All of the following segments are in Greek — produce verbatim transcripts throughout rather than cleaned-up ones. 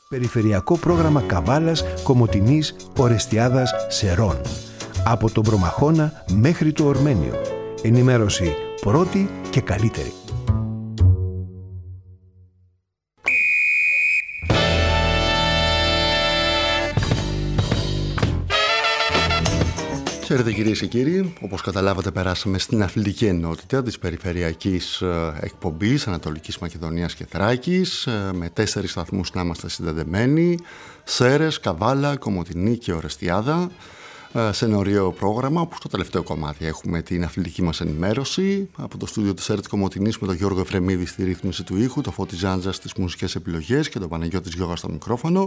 Περιφερειακό πρόγραμμα Καβάλας, Κομοτηνής, Ορεστιάδας, Σερών. Από τον Προμαχώνα μέχρι το Ορμένιο. Ενημέρωση πρώτη και καλύτερη. Χαίρετε κυρίες και κύριοι, όπως καταλάβατε περάσαμε στην αθλητική ενότητα της περιφερειακής εκπομπής Ανατολικής Μακεδονίας και Θράκης, με τέσσερις σταθμούς να είμαστε συνδεδεμένοι: Σέρες, Καβάλα, Κομοτηνή και Ορεστιάδα, σε ένα ωραίο πρόγραμμα όπου στο τελευταίο κομμάτι έχουμε την αθλητική μας ενημέρωση από το στούντιο της ΕΡΤ Κομοτηνής με τον Γιώργο Εφρεμίδη στη ρύθμιση του ήχου, το Φώτη Ζάντζα στις μουσικές επιλογές και τον Παναγιώτη Γιώργα στο μικρόφωνο.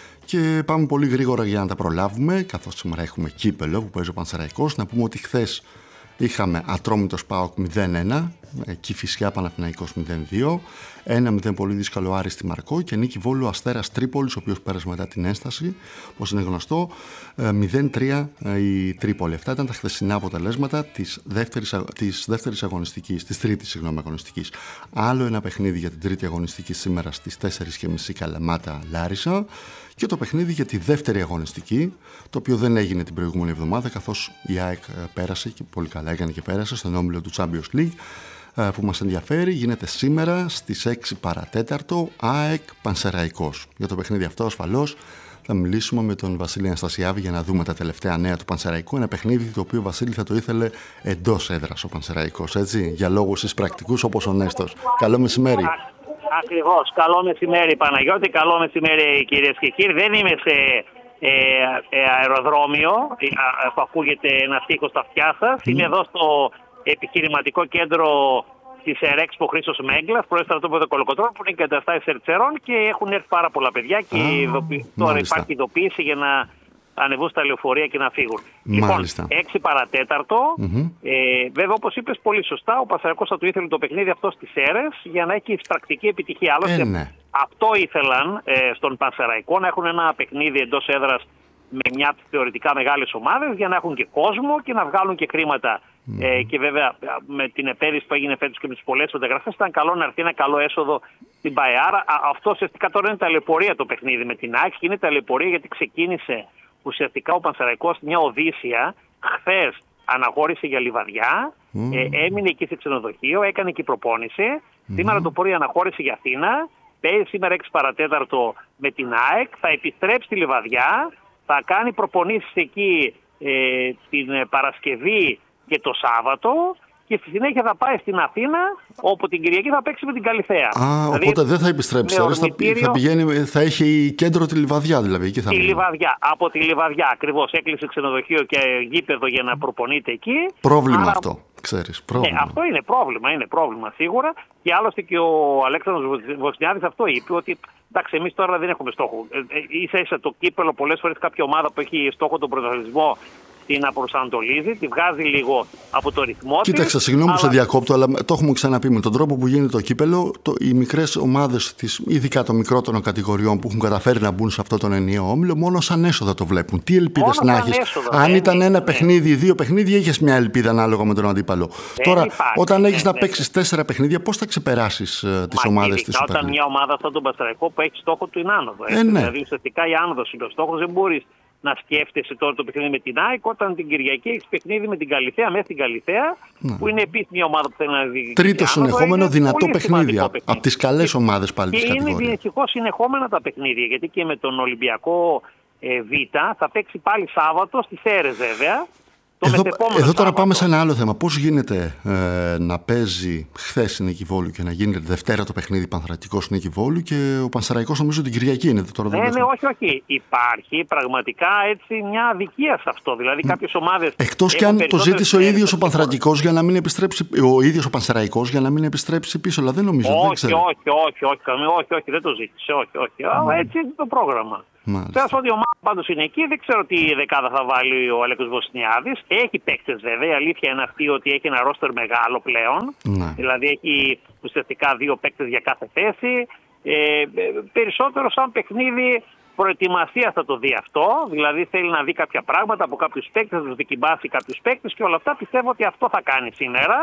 Και πάμε πολύ γρήγορα για να τα προλάβουμε, καθώς σήμερα έχουμε κύπελο που παίζει ο Πανσεραϊκός. Να πούμε ότι χθες είχαμε Ατρόμητος ΠΑΟΚ μηδέν ένα, Κηφισιά Παναθηναϊκός μηδέν δύο, ένα μηδέν πολύ δύσκολο Άριστη Μαρκό και νίκη Βόλου Αστέρας Τρίπολης, ο οποίος πέρασε μετά την ένσταση, όπως είναι γνωστό, μηδέν τρία η Τρίπολη. Αυτά ήταν τα χθεσινά αποτελέσματα της δεύτερης, της δεύτερης αγωνιστικής, της τρίτης συγγνώμη, αγωνιστικής. Άλλο ένα παιχνίδι για την τρίτη αγωνιστική σήμερα στις τέσσερις και μισή Καλαμάτα Λάρισα. Και το παιχνίδι για τη δεύτερη αγωνιστική, το οποίο δεν έγινε την προηγούμενη εβδομάδα, καθώς η ΑΕΚ πέρασε και πολύ καλά έκανε και πέρασε στον όμιλο του Champions League, που μας ενδιαφέρει. Γίνεται σήμερα στις έξι παρατέταρτο ΑΕΚ Πανσεραϊκός. Για το παιχνίδι αυτό ασφαλώς θα μιλήσουμε με τον Βασίλη Αναστασιάδη για να δούμε τα τελευταία νέα του Πανσεραϊκού. Ένα παιχνίδι το οποίο ο Βασίλη θα το ήθελε εντός έδρας ο Πανσεραϊκός, έτσι, για λόγους εις πρακτικούς όπως ο Νέστος. Καλό μεσημέρι. Ακριβώς. Καλό μεσημέρι Παναγιώτη, καλό μεσημέρι κυρίες και κύριοι. Δεν είμαι σε ε, ε, αεροδρόμιο που ακούγεται ένα στίχο στα αυτιά σας. Mm. Είμαι εδώ στο επιχειρηματικό κέντρο της Ερέξπο Χρήστος Μέγκλας, πρώην στρατόπεδο Κολοκοτρώνη, που είναι εγκαταστάσεις Ερτσερών και έχουν έρθει πάρα πολλά παιδιά και ah, ειδοποι... τώρα υπάρχει ειδοποίηση για να ανεβούν στα λεωφορεία και να φύγουν. Μάλιστα. Λοιπόν, έξι παρατέταρτο. Mm-hmm. Ε, βέβαια, όπως είπες πολύ σωστά, ο Πανσεραϊκός θα του ήθελε το παιχνίδι αυτό στις Σέρες για να έχει πρακτική επιτυχία. Άλλωστε, ε, ναι. αυτό ήθελαν ε, στον Πανσεραϊκό, να έχουν ένα παιχνίδι εντός έδρας με μια θεωρητικά μεγάλες ομάδες για να έχουν και κόσμο και να βγάλουν και χρήματα. Mm. Ε, και βέβαια, με την επένδυση που έγινε φέτος και με τις πολλές φωτογραφίες, ήταν καλό να έρθει ένα καλό έσοδο στην ΠΑΕΑΡΑ. Αυτό ουσιαστικά τώρα είναι ταλαιπωρία το παιχνίδι με την ΑΕΚ και είναι ταλαιπωρία γιατί ξεκίνησε ουσιαστικά ο Πανσεραϊκός μια Οδύσσια. Χθες αναχώρησε για Λιβαδιά, mm. ε, έμεινε εκεί σε ξενοδοχείο, έκανε και προπόνηση. Mm. Σήμερα το πρωί αναχώρησε για Αθήνα, παίζει σήμερα έξι παρατέταρτο με την ΑΕΚ, θα επιστρέψει στη Λιβαδιά, θα κάνει προπονήσεις εκεί ε, την Παρασκευή και το Σάββατο και στη συνέχεια θα πάει στην Αθήνα, όπου την Κυριακή θα παίξει με την Καλιθέα. Α, δηλαδή, οπότε δεν θα επιστρέψει. Θα, θα, πηγαίνει, θα έχει κέντρο τη Λιβαδιά, δηλαδή. Εκεί θα τη Λιβαδιά. Από τη Λιβαδιά ακριβώς. Έκλεισε ξενοδοχείο και γήπεδο για να προπονείται εκεί. Πρόβλημα Άρα... αυτό, ξέρεις. Πρόβλημα. Ναι, αυτό είναι πρόβλημα. Είναι πρόβλημα σίγουρα. Και άλλωστε και ο Αλέξανδρος Βοσνιάδης αυτό είπε, ότι εντάξει, εμείς τώρα δεν έχουμε στόχο. Ε, ίσα ίσα το κύπελο πολλές φορές κάποια ομάδα που έχει στόχο τον πρωταθλητισμό την απροσανατολίζει, τη βγάζει λίγο από το ρυθμό της. Κοίταξε, συγγνώμη αλλά... που σε διακόπτω, αλλά το έχουμε ξαναπεί. Με τον τρόπο που γίνεται το κύπελο, το, οι μικρές ομάδες, της, ειδικά των μικρότερων κατηγοριών που έχουν καταφέρει να μπουν σε αυτό τον ενιαίο όμιλο, μόνο σαν έσοδα το βλέπουν. Τι ελπίδες να έχεις. Αν ήταν ένα ναι. παιχνίδι, δύο παιχνίδια, είχες μια ελπίδα ανάλογα με τον αντίπαλο. Δεν Τώρα, υπάρχει, όταν ναι, έχεις ναι, να παίξεις ναι. τέσσερα παιχνίδια, πώς θα ξεπεράσεις uh, τις ομάδες της Super League. Όταν μια ομάδα σαν τον Πανσεραϊκό που έχει στόχο του είναι άνοδο. Ε, ναι. Δηλαδή ουσιαστικά η άνοδος είναι ο στόχος, δεν μπορείς να σκέφτεσαι τώρα το παιχνίδι με την ΑΕΚ όταν την Κυριακή έχει παιχνίδι με την Καλιθέα, μέσα στην Καλιθέα, ναι. που είναι επίσης μια ομάδα που θέλει να δει. Τρίτο συνεχόμενο δυνατό παιχνίδι από τις καλές ομάδες πάλι της κατηγορίας. Και είναι δυστυχώς συνεχόμενα τα παιχνίδια, γιατί και με τον Ολυμπιακό ε, Β θα παίξει πάλι Σάββατο στις Σέρες βέβαια. Εδώ, εδώ τώρα πάμε σε ένα άλλο θέμα. Πώς γίνεται ε, να παίζει χθες η Νίκη Βόλου και να γίνεται Δευτέρα το παιχνίδι Πανθρακικός Νίκη Βόλου και ο Πανσεραϊκός νομίζω την Κυριακή είναι. Τώρα ναι, ναι, όχι, όχι. Υπάρχει πραγματικά έτσι μια αδικία σε αυτό. Δηλαδή κάποιες ομάδες. Εκτός και αν το ζήτησε ο ίδιος ο Πανθρακικός για να μην επιστρέψει, ο ίδιος ο Πανσεραϊκός για να μην επιστρέψει πίσω. Αλλά δεν νομίζω. Όχι, δεν ξέρω. όχι, όχι, όχι, όχι, όχι, όχι, δεν το ζήτησε. Όχι, όχι. Mm. Έτσι είναι το πρόγραμμα. Ξέρω ότι η ομάδα πάντως είναι εκεί, δεν ξέρω τι δεκάδα θα βάλει ο Αλέκος Βοσνιάδης. Έχει παίκτες βέβαια, η αλήθεια είναι αυτή ότι έχει ένα ρόστερ μεγάλο πλέον. Ναι. Δηλαδή έχει ουσιαστικά δύο παίκτες για κάθε θέση. Ε, περισσότερο σαν παιχνίδι προετοιμασία θα το δει αυτό. Δηλαδή θέλει να δει κάποια πράγματα από κάποιους παίκτες, θα τους δικημπάσει κάποιους παίκτες και όλα αυτά. Πιστεύω ότι αυτό θα κάνει σήμερα.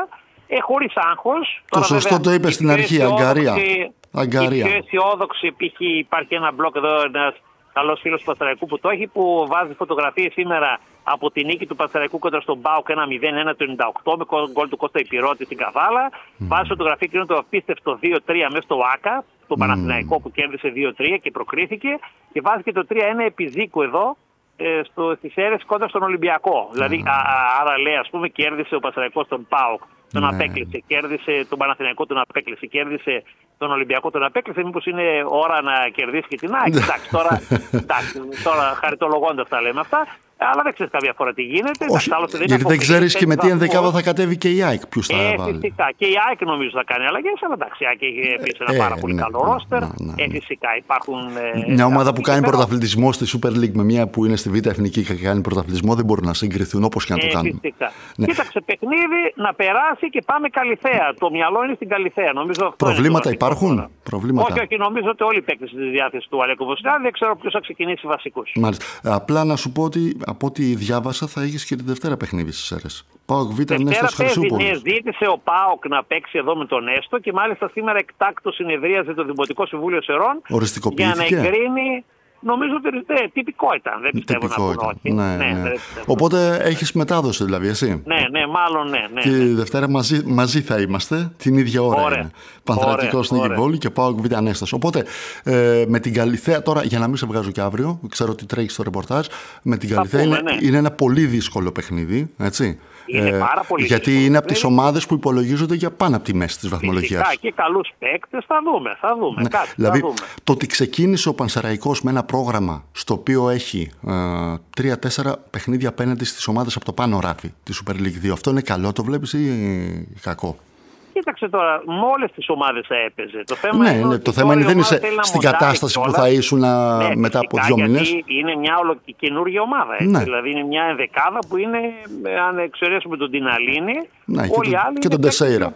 Ε, χωρίς άγχος. Το σωστό το είπε στην αρχή, Αγκαρία. Αγκαρία. Η πιο αισιόδοξη, π.χ. υπάρχει ένα μπλοκ εδώ, ένας καλός φίλος του Πανσεραϊκού που το έχει, που βάζει φωτογραφίες σήμερα από τη νίκη του Πανσεραϊκού κοντά στον ΠΑΟΚ ένα μηδέν ένα το ενενήντα οκτώ με γκολ του Κώστα Υπηρώτη στην Καβάλα. Mm. Βάζει φωτογραφία και είναι το απίστευτο δύο τρία μέσα στο ΆΚΑ, το mm. Παναθηναϊκό που κέρδισε δύο τρία και προκρίθηκε, και βάζει και το τρία ένα επί Ζήκου εδώ, στις αίρες κοντά στον Ολυμπιακό. Mm. Δηλαδή, α, άρα λέει, ας πούμε, κέρδισε ο Πανσεραϊκός τον ΠΑΟΚ, τον ναι. απέκλεισε, κέρδισε τον Παναθηναϊκό, τον απέκλεισε, κέρδισε τον Ολυμπιακό, τον απέκλεισε. Μήπως είναι ώρα να κερδίσει και την ΑΕΚ? Εντάξει, τώρα, εντάξει, τώρα χαριτολογώντας τα λέμε αυτά. Αλλά δεν ξέρει καμία φορά τι γίνεται. Όχι, εντάξει, δεν γιατί δεν ξέρει και με τι ενδεκάδα θα κατέβει και η ΑΕΚ. Ποιους θα ε, βάλει. Φυσικά. Και η ΑΕΚ νομίζω θα κάνει αλλαγές. Αλλά εντάξει, η ΑΕΚ έχει επίσης ένα ε, πάρα πολύ ναι, καλό ναι, ρόστερ. Ναι, ναι, ναι. Ε, φυσικά υπάρχουν. Ε, μια ομάδα που κάνει πρωταθλητισμό στη Super League με μια που είναι στη Β' Εθνική και κάνει πρωταθλητισμό δεν μπορούν να συγκριθούν όπως και να το ε, κάνουν. Φυσικά. Ναι. Κοίταξε, παιχνίδι να περάσει και πάμε Καλιθέα. Το μυαλό είναι στην Καλιθέα. Νομίζω προβλήματα υπάρχουν. Προβλήματα. Όχι, όχι, νομίζω ότι όλοι οι παίκτες στη διάθεση του Αλέκου Βοσκά. Δεν ξέρω ποιος θα ξεκινήσει βασικούς. Απλά να σου πω ότι από ό,τι διάβασα θα έχεις και τη Δευτέρα παιχνίδι στις αίρες. ΠΑΟΚ Β' Νέστος Χρυσούπολης. Ναι, ζήτησε ο ΠΑΟΚ να παίξει εδώ με τον Νέστο και μάλιστα σήμερα εκτάκτο συνεδρίαζε το Δημοτικό Συμβούλιο Σερών για να εγκρίνει. Νομίζω ότι ναι, τυπικό ήταν. Δεν πιστεύω τυπικό να πούνε όχι. Ναι, ναι, ναι. Οπότε έχεις μετάδοση δηλαδή εσύ. Ναι, ναι, μάλλον ναι. ναι και ναι. Δευτέρα μαζί, μαζί θα είμαστε την ίδια ώρα. Ωραία. Πανθρακικός Νίκη Βόλη και ΠΑΟΚ Β' Νέστος. Οπότε ε, με την Καλιθέα, τώρα για να μην σε βγάζω και αύριο, ξέρω ότι τρέχει στο ρεπορτάζ, με την Καλιθέα είναι, ναι. είναι ένα πολύ δύσκολο παιχνίδι. Έτσι. Είναι ε, πάρα πολύ γιατί δύσκολο. Είναι από τις ομάδες που υπολογίζονται για πάνω από τη μέση της βαθμολογίας. Φυσικά και καλούς παίκτες, θα δούμε. Θα δούμε, ναι. κάτι, δηλαδή, θα δούμε. Το ότι ξεκίνησε ο Πανσεραϊκός με ένα πρόγραμμα στο οποίο έχει ε, τρία τέσσερα παιχνίδια απέναντι στις ομάδες από το πάνω ράφι τη Super League δύο, αυτό είναι καλό, το βλέπεις ή κακό? Κοίταξε τώρα, με όλες τις ομάδες θα έπαιζε. Το θέμα ναι, είναι, ναι, το θέμα είναι δεν είσαι στην κατάσταση που θα ήσουν ναι, μετά από δύο μήνες. Είναι μια όλο καινούργια ομάδα. Έτσι. Ναι. Δηλαδή είναι μια ενδεκάδα που είναι, αν εξαιρέσουμε τον Τιναλίνη, ναι, όλοι οι άλλοι. Και τον Τεσέιρα.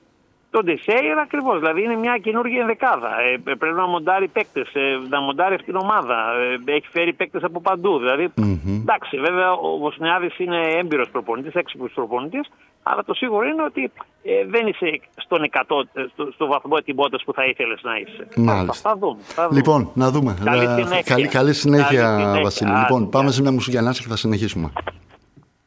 Τον Τεσέιρα ακριβώς. Δηλαδή είναι μια καινούργια ενδεκάδα. Ε, πρέπει να μοντάρει παίκτες, ε, να μοντάρει αυτή την ομάδα. Ε, έχει φέρει παίκτες από παντού. Δηλαδή, mm-hmm. εντάξει, βέβαια ο Βοσνιάδης είναι έμπειρος προπονητής, έξυπνος προπονητής, αλλά το σίγουρο είναι ότι ε, δεν είσαι στον εκατό, στο, στο βαθμό ετοιμότητας που θα ήθελες να είσαι. Μάλιστα. Θα δούμε, θα δούμε. Λοιπόν, να δούμε. Καλή συνέχεια, καλή, καλή συνέχεια, καλή συνέχεια. Βασίλη. Λοιπόν, πάμε σε μια μουσική ανάσκη και θα συνεχίσουμε.